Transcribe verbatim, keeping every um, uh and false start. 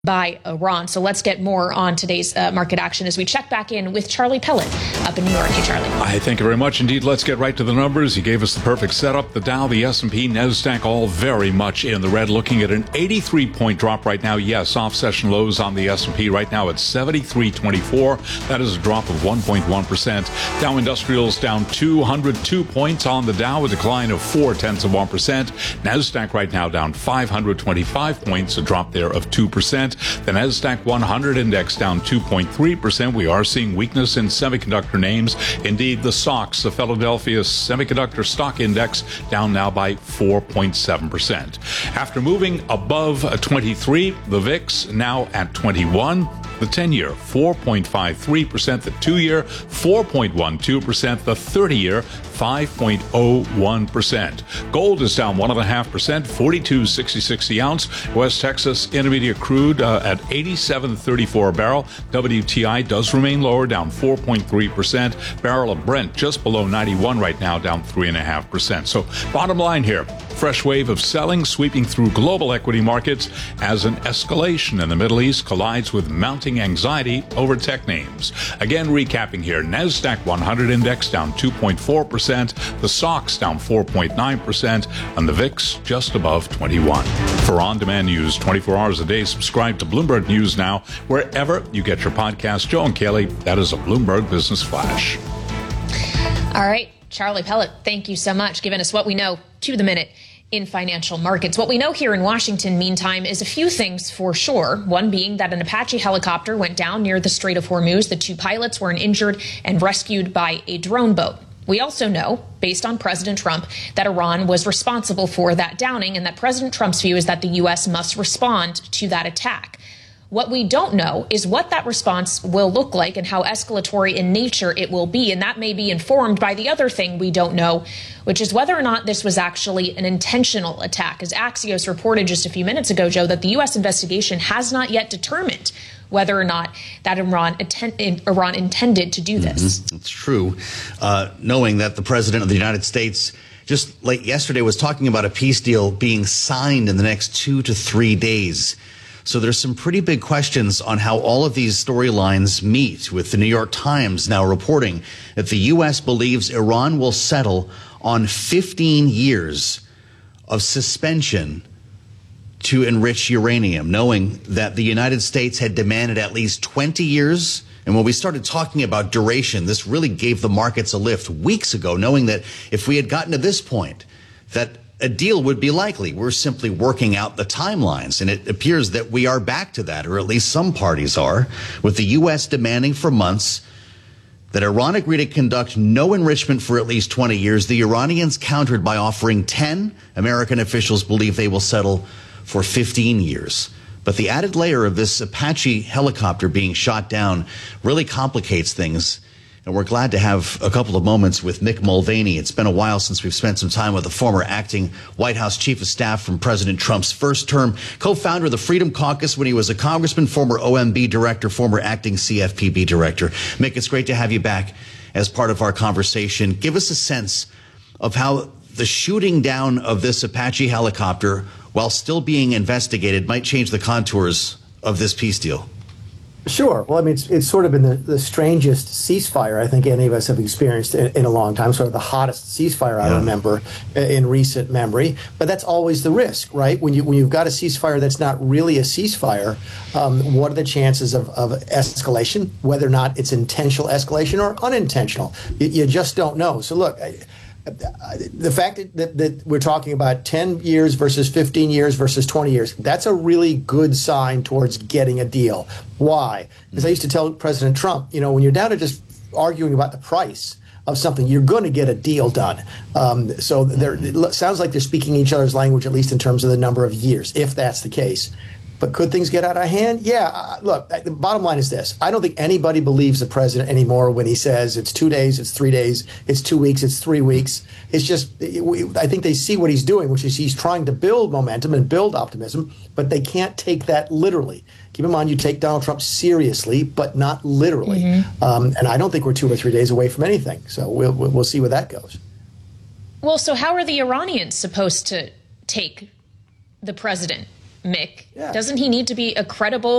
by Iran. So let's get more on today's uh, market action as we check back in with Charlie Pellet up in New York. Hey, Charlie. I thank you very much indeed. Let's get right to the numbers. You gave us the perfect setup. The Dow, the S and P, NASDAQ, all very much in the red. Looking at an eighty-three point drop right now. Yes, off session lows on the S and P right now at seventy-three twenty-four. That is a drop of one point one percent. Dow Industrials down two hundred two points on the Dow, a decline of four tenths of one percent. NASDAQ right now down five hundred twenty-five points, a drop there of two percent. The NASDAQ one hundred index down two point three percent. We are seeing weakness in semiconductor names. Indeed, the S O X, the Philadelphia Semiconductor Stock Index, down now by four point seven percent. After moving above twenty-three, the V I X now at twenty-one. The ten-year, four point five three percent. The two-year, four point one two percent. The thirty-year, five point zero one percent. Gold is down one point five percent, forty-two sixty-six the ounce. West Texas Intermediate crude uh, at eighty-seven thirty-four a barrel. W T I does remain lower, down four point three percent. Barrel of Brent just below ninety-one right now, down three point five percent. So bottom line here, fresh wave of selling sweeping through global equity markets as an escalation in the Middle East collides with mounting anxiety over tech names. Again, recapping here, NASDAQ one hundred index down two point four percent, the S O X down four point nine percent, and the V I X just above twenty-one. For on-demand news twenty-four hours a day, subscribe to Bloomberg News Now wherever you get your podcast. Joe and Kaylee, that is a Bloomberg Business Flash. All right, Charlie Pellet, thank you so much, giving us what we know to the minute in financial markets. What we know here in Washington, meantime, is a few things for sure. One being that an Apache helicopter went down near the Strait of Hormuz. The two pilots were injured and rescued by a drone boat. We also know, based on President Trump, that Iran was responsible for that downing and that President Trump's view is that the U S must respond to that attack. What we don't know is what that response will look like and how escalatory in nature it will be. And that may be informed by the other thing we don't know, which is whether or not this was actually an intentional attack. As Axios reported just a few minutes ago, Joe, that the U S investigation has not yet determined whether or not that Iran, atten- Iran intended to do this. Mm-hmm. It's true. Uh, knowing that the president of the United States just late yesterday was talking about a peace deal being signed in the next two to three days. So there's some pretty big questions on how all of these storylines meet, with the New York Times now reporting that the U S believes Iran will settle on fifteen years of suspension to enrich uranium, knowing that the United States had demanded at least twenty years. And when we started talking about duration, this really gave the markets a lift weeks ago, knowing that if we had gotten to this point, that a deal would be likely. We're simply working out the timelines, and it appears that we are back to that, or at least some parties are, with the U S demanding for months that Iran agree to conduct no enrichment for at least twenty years. The Iranians countered by offering ten. American officials believe they will settle for fifteen years. But the added layer of this Apache helicopter being shot down really complicates things. And we're glad to have a couple of moments with Mick Mulvaney. It's been a while since we've spent some time with the former acting White House chief of staff from President Trump's first term, co-founder of the Freedom Caucus when he was a congressman, former O M B director, former acting C F P B director. Mick, it's great to have you back as part of our conversation. Give us a sense of how the shooting down of this Apache helicopter, while still being investigated, might change the contours of this peace deal. Sure. Well, I mean, it's, it's sort of been the, the strangest ceasefire I think any of us have experienced in, in a long time, sort of the hottest ceasefire I yeah. remember in recent memory. But that's always the risk, right? When, you, when you've got a ceasefire that's not really a ceasefire, um, what are the chances of, of escalation, whether or not it's intentional escalation or unintentional? You, you just don't know. So, look, I, the fact that, that, that we're talking about ten years versus fifteen years versus twenty years, that's a really good sign towards getting a deal. Why? Because I used to tell President Trump, you know, when you're down to just arguing about the price of something, you're going to get a deal done. Um, so there, it sounds like they're speaking each other's language, at least in terms of the number of years, if that's the case. But could things get out of hand? Yeah. Uh, look, the bottom line is this. I don't think anybody believes the president anymore when he says it's two days, it's three days, it's two weeks, it's three weeks. It's just, I think they see what he's doing, which is he's trying to build momentum and build optimism, but they can't take that literally. Keep in mind, you take Donald Trump seriously, but not literally. Mm-hmm. Um, and I don't think we're two or three days away from anything. So we'll, we'll see where that goes. Well, so how are the Iranians supposed to take the president Mick, Yeah. doesn't he need to be a credible